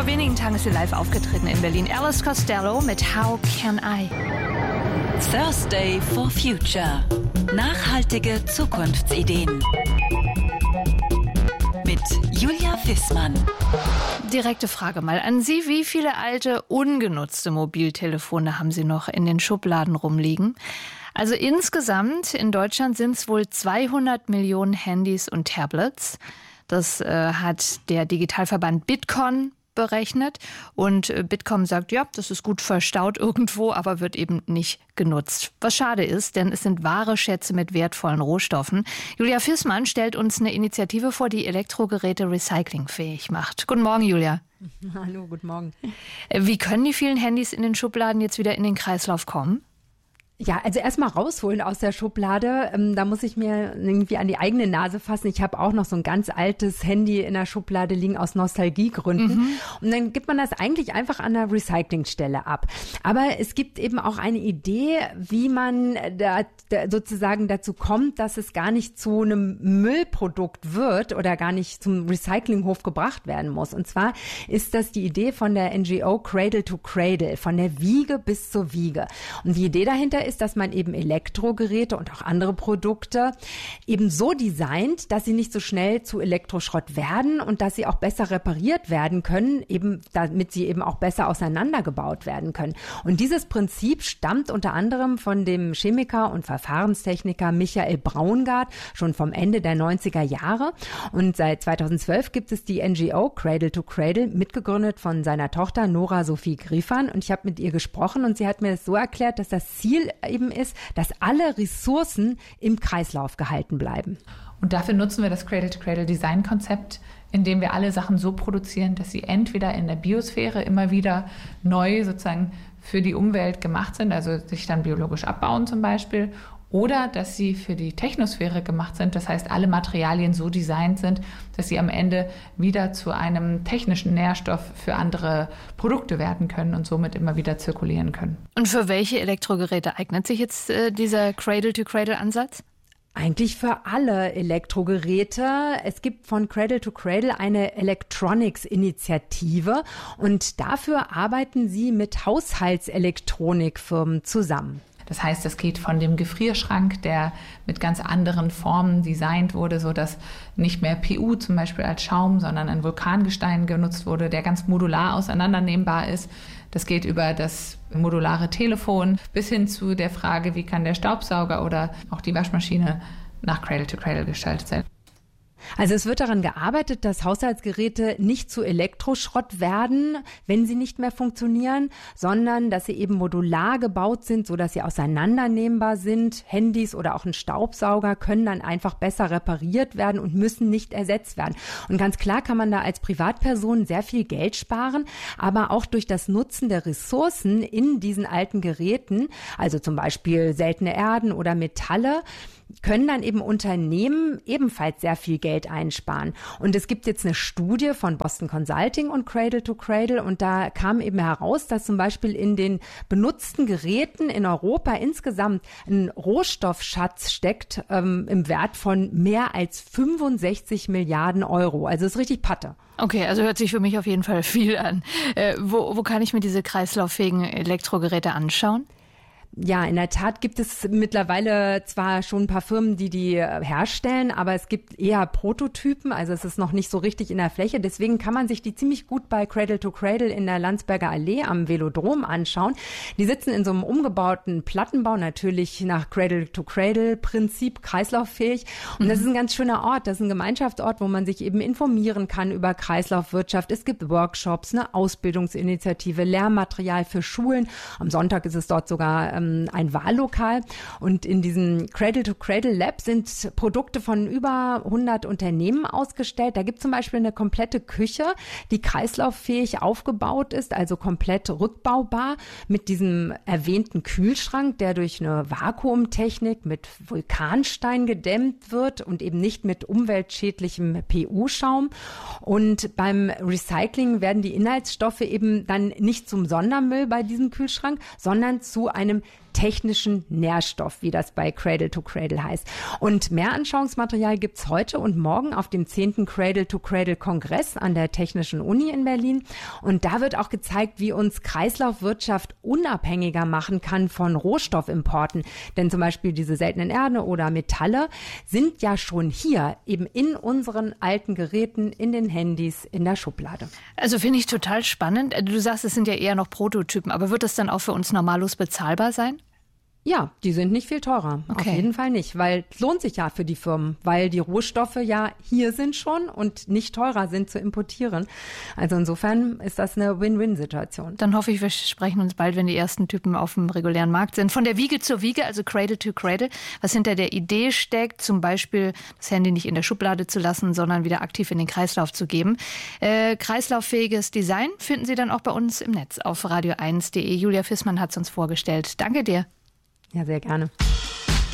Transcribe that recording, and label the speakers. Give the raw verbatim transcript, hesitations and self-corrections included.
Speaker 1: Vor wenigen Tagen ist sie live aufgetreten in Berlin. Alice Costello mit How Can I?
Speaker 2: Thursday for Future. Nachhaltige Zukunftsideen. Mit Julia Fissmann.
Speaker 1: Direkte Frage mal an Sie. Wie viele alte, ungenutzte Mobiltelefone haben Sie noch in den Schubladen rumliegen? Also insgesamt in Deutschland sind es wohl zweihundert Millionen Handys und Tablets. Das äh, hat der Digitalverband Bitkom berechnet. Und äh, Bitkom sagt, ja, das ist gut verstaut irgendwo, aber wird eben nicht genutzt. Was schade ist, denn es sind wahre Schätze mit wertvollen Rohstoffen. Julia Fissmann stellt uns eine Initiative vor, die Elektrogeräte recyclingfähig macht. Guten Morgen, Julia.
Speaker 3: Hallo, guten Morgen.
Speaker 1: Wie können die vielen Handys in den Schubladen jetzt wieder in den Kreislauf kommen?
Speaker 3: Ja, also erstmal rausholen aus der Schublade. Ähm, da muss ich mir irgendwie an die eigene Nase fassen. Ich habe auch noch so ein ganz altes Handy in der Schublade liegen aus Nostalgiegründen. Mhm. Und dann gibt man das eigentlich einfach an der Recyclingstelle ab. Aber es gibt eben auch eine Idee, wie man da, da sozusagen dazu kommt, dass es gar nicht zu einem Müllprodukt wird oder gar nicht zum Recyclinghof gebracht werden muss. Und zwar ist das die Idee von der N G O Cradle to Cradle, von der Wiege bis zur Wiege. Und die Idee dahinter ist, dass man eben Elektrogeräte und auch andere Produkte eben so designt, dass sie nicht so schnell zu Elektroschrott werden und dass sie auch besser repariert werden können, eben damit sie eben auch besser auseinandergebaut werden können. Und dieses Prinzip stammt unter anderem von dem Chemiker und Verfahrenstechniker Michael Braungart schon vom Ende der neunziger Jahre. Und seit zweitausendzwölf gibt es die N G O Cradle to Cradle, mitgegründet von seiner Tochter Nora Sophie Griffan. Und ich habe mit ihr gesprochen und sie hat mir das so erklärt, dass das Ziel eben ist, dass alle Ressourcen im Kreislauf gehalten bleiben.
Speaker 4: Und dafür nutzen wir das Cradle-to-Cradle-Design-Konzept, indem wir alle Sachen so produzieren, dass sie entweder in der Biosphäre immer wieder neu sozusagen für die Umwelt gemacht sind, also sich dann biologisch abbauen zum Beispiel, oder dass sie für die Technosphäre gemacht sind, das heißt, alle Materialien so designt sind, dass sie am Ende wieder zu einem technischen Nährstoff für andere Produkte werden können und somit immer wieder zirkulieren können.
Speaker 1: Und für welche Elektrogeräte eignet sich jetzt äh, dieser Cradle-to-Cradle-Ansatz?
Speaker 3: Eigentlich für alle Elektrogeräte. Es gibt von Cradle to Cradle eine Electronics-Initiative und dafür arbeiten sie mit Haushaltselektronikfirmen zusammen.
Speaker 4: Das heißt, es geht von dem Gefrierschrank, der mit ganz anderen Formen designt wurde, sodass nicht mehr P U zum Beispiel als Schaum, sondern ein Vulkangestein genutzt wurde, der ganz modular auseinandernehmbar ist. Das geht über das modulare Telefon bis hin zu der Frage, wie kann der Staubsauger oder auch die Waschmaschine nach Cradle to Cradle gestaltet sein.
Speaker 3: Also es wird daran gearbeitet, dass Haushaltsgeräte nicht zu Elektroschrott werden, wenn sie nicht mehr funktionieren, sondern dass sie eben modular gebaut sind, sodass sie auseinandernehmbar sind. Handys oder auch ein Staubsauger können dann einfach besser repariert werden und müssen nicht ersetzt werden. Und ganz klar kann man da als Privatperson sehr viel Geld sparen, aber auch durch das Nutzen der Ressourcen in diesen alten Geräten, also zum Beispiel seltene Erden oder Metalle, können dann eben Unternehmen ebenfalls sehr viel Geld einsparen. Und es gibt jetzt eine Studie von Boston Consulting und Cradle to Cradle und da kam eben heraus, dass zum Beispiel in den benutzten Geräten in Europa insgesamt ein Rohstoffschatz steckt ähm, im Wert von mehr als fünfundsechzig Milliarden Euro. Also ist richtig Patte.
Speaker 1: Okay, also hört sich für mich auf jeden Fall viel an. Äh, wo, wo kann ich mir diese kreislauffähigen Elektrogeräte anschauen?
Speaker 3: Ja, in der Tat gibt es mittlerweile zwar schon ein paar Firmen, die die herstellen, aber es gibt eher Prototypen, also es ist noch nicht so richtig in der Fläche. Deswegen kann man sich die ziemlich gut bei Cradle to Cradle in der Landsberger Allee am Velodrom anschauen. Die sitzen in so einem umgebauten Plattenbau, natürlich nach Cradle to Cradle Prinzip, kreislauffähig. Und das ist ein ganz schöner Ort, das ist ein Gemeinschaftsort, wo man sich eben informieren kann über Kreislaufwirtschaft. Es gibt Workshops, eine Ausbildungsinitiative, Lehrmaterial für Schulen. Am Sonntag ist es dort sogar ähm, ein Wahllokal und in diesem Cradle-to-Cradle-Lab sind Produkte von über hundert Unternehmen ausgestellt. Da gibt es zum Beispiel eine komplette Küche, die kreislauffähig aufgebaut ist, also komplett rückbaubar mit diesem erwähnten Kühlschrank, der durch eine Vakuumtechnik mit Vulkanstein gedämmt wird und eben nicht mit umweltschädlichem P U-Schaum. Und beim Recycling werden die Inhaltsstoffe eben dann nicht zum Sondermüll bei diesem Kühlschrank, sondern zu einem technischen Nährstoff, wie das bei Cradle to Cradle heißt. Und mehr Anschauungsmaterial gibt's heute und morgen auf dem zehnten Cradle to Cradle Kongress an der Technischen Uni in Berlin. Und da wird auch gezeigt, wie uns Kreislaufwirtschaft unabhängiger machen kann von Rohstoffimporten. Denn zum Beispiel diese seltenen Erden oder Metalle sind ja schon hier, eben in unseren alten Geräten, in den Handys, in der Schublade.
Speaker 1: Also finde ich total spannend. Du sagst, es sind ja eher noch Prototypen, aber wird das dann auch für uns normallos bezahlbar sein?
Speaker 3: Ja, die sind nicht viel teurer.
Speaker 1: Okay.
Speaker 3: Auf jeden Fall nicht, weil es lohnt sich ja für die Firmen, weil die Rohstoffe ja hier sind schon und nicht teurer sind zu importieren. Also insofern ist das eine Win-Win-Situation.
Speaker 1: Dann hoffe ich, wir sprechen uns bald, wenn die ersten Typen auf dem regulären Markt sind. Von der Wiege zur Wiege, also Cradle to Cradle, was hinter der Idee steckt, zum Beispiel das Handy nicht in der Schublade zu lassen, sondern wieder aktiv in den Kreislauf zu geben. Äh, kreislauffähiges Design finden Sie dann auch bei uns im Netz auf radio eins punkt de. Julia Fissmann hat es uns vorgestellt. Danke dir.
Speaker 3: Ja, sehr gerne.